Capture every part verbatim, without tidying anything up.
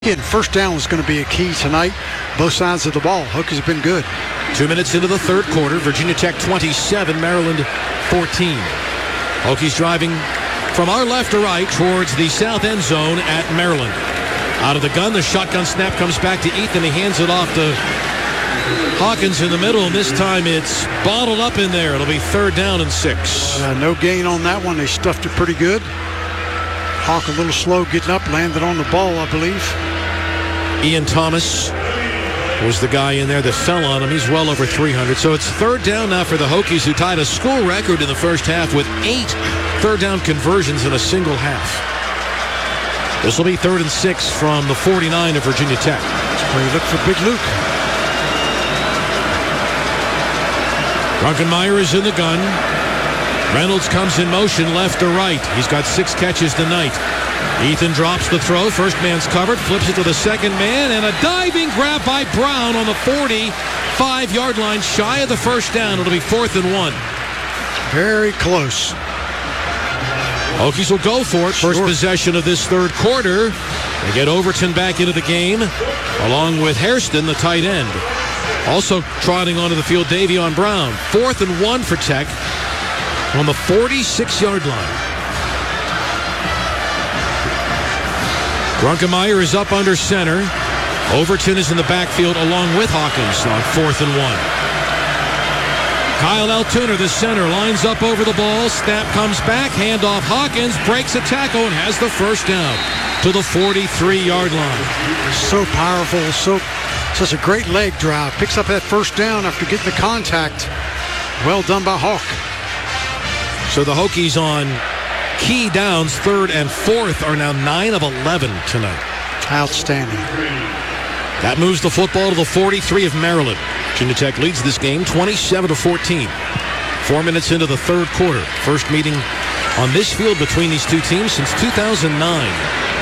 Again, first down was going to be a key tonight. Both sides of the ball. Hokies have been good. Two minutes into the third quarter. Virginia Tech twenty-seven, Maryland fourteen. Hokies driving from our left to right towards the south end zone at Maryland. Out of the gun, the shotgun snap comes back to Ethan. He hands it off to Hawkins in the middle, and this time it's bottled up in there. It'll be third down and six. Uh, no gain on that one. They stuffed it pretty good. Hawk a little slow getting up, landed on the ball, I believe. Ian Thomas was the guy in there that fell on him. He's well over three hundred. So it's third down now for the Hokies, who tied a school record in the first half with eight third down conversions in a single half. This will be third and six from the forty-nine of Virginia Tech. That's where you look for Big Luke. Drunkenmeyer is in the gun. Reynolds comes in motion left to right. He's got six catches tonight. Ethan drops the throw. First man's covered. Flips it to the second man. And a diving grab by Brown on the forty-five-yard line. Shy of the first down. It'll be fourth and one. Very close. Hokies will go for it. First sure. possession of this third quarter. They get Overton back into the game, along with Hairston, the tight end. Also trotting onto the field, Davion Brown. Fourth and one for Tech on the forty-six-yard line. Drunkenmeyer is up under center. Overton is in the backfield along with Hawkins on fourth and one. Kyle Altuner, the center, lines up over the ball. Snap comes back. Handoff. Hawkins breaks a tackle and has the first down to the forty-three-yard line. So powerful. So such a great leg drive. Picks up that first down after getting the contact. Well done by Hawk. So the Hokies on key downs, third and fourth, are now nine of eleven tonight. Outstanding. That moves the football to the forty-three of Maryland. Virginia Tech leads this game twenty-seven to fourteen. Four minutes into the third quarter. First meeting on this field between these two teams since two thousand nine.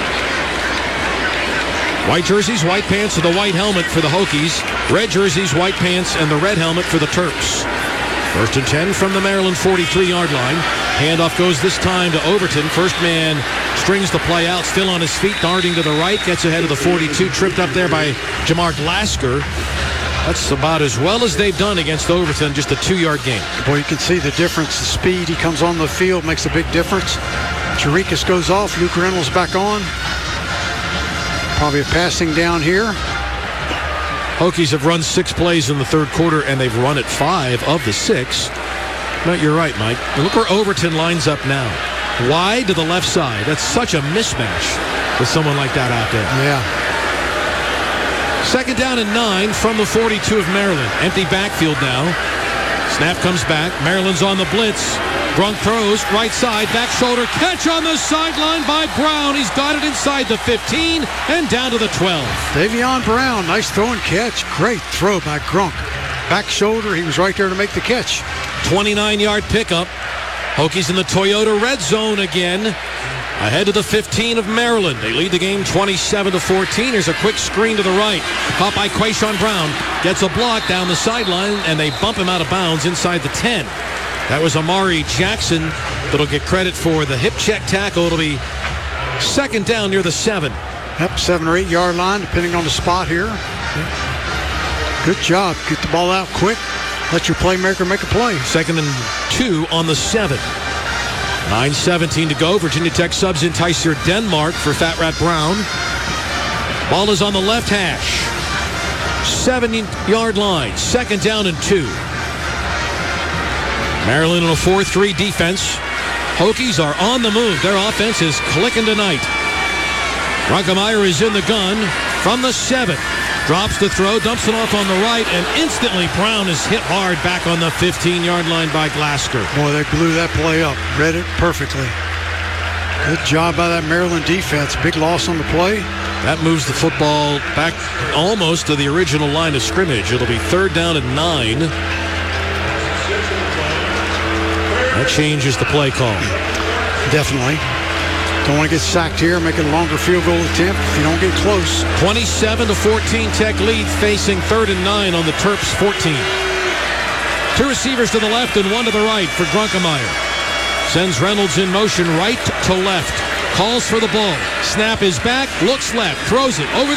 White jerseys, white pants, and the white helmet for the Hokies. Red jerseys, white pants, and the red helmet for the Terps. First and ten from the Maryland forty-three-yard line. Handoff goes this time to Overton. First man strings the play out, still on his feet, darting to the right. Gets ahead of the forty-two, tripped up there by Jamar Lasker. That's about as well as they've done against Overton, just a two-yard gain. Boy, you can see the difference. The speed he comes on the field makes a big difference. Chirikas goes off. Luke Reynolds back on. Probably a passing down here. Hokies have run six plays in the third quarter, and they've run it five of the six. No, you're right, Mike. And look where Overton lines up now. Wide to the left side. That's such a mismatch with someone like that out there. Yeah. Second down and nine from the forty-two of Maryland. Empty backfield now. Snap comes back. Maryland's on the blitz. Grunk throws, right side, back shoulder, catch on the sideline by Brown. He's got it inside the fifteen and down to the twelve. Davion Brown, nice throw and catch. Great throw by Grunk. Back shoulder, he was right there to make the catch. twenty-nine-yard pickup. Hokies in the Toyota red zone again. Ahead to the fifteen of Maryland. They lead the game twenty-seven to fourteen. Here's a quick screen to the right. Caught by Quayshawn Brown. Gets a block down the sideline, and they bump him out of bounds inside the ten. That was Amari Jackson that'll get credit for the hip check tackle. It'll be second down near the seven. Yep, seven or eight yard line, depending on the spot here. Good job. Get the ball out quick. Let your playmaker make a play. Second and two on the seven. nine seventeen to go. Virginia Tech subs in Tyser Denmark for Fat Rat Brown. Ball is on the left hash. seven-yard line. Second down and two. Maryland in a four three defense. Hokies are on the move. Their offense is clicking tonight. Drunkenmeyer is in the gun from the seven. Drops the throw, dumps it off on the right, and instantly Brown is hit hard back on the fifteen-yard line by Lasker. Boy, they blew that play up. Read it perfectly. Good job by that Maryland defense. Big loss on the play. That moves the football back almost to the original line of scrimmage. It'll be third down and nine. That changes the play call. Definitely. Don't want to get sacked here, make it a longer field goal attempt if you don't get close. twenty-seven to fourteen Tech lead, facing third and nine on the Terps fourteen. Two receivers to the left and one to the right for Drunkenmeyer. Sends Reynolds in motion right to left. calls for the ball. Snap is back, looks left, throws it over